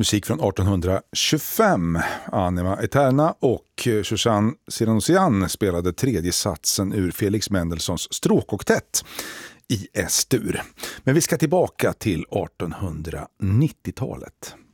Musik från 1825, Anima Eterna, och Susanne Siranosian spelade tredje satsen ur Felix Mendelssohns stråkoktett i S-dur. Men vi ska tillbaka till 1890-talet.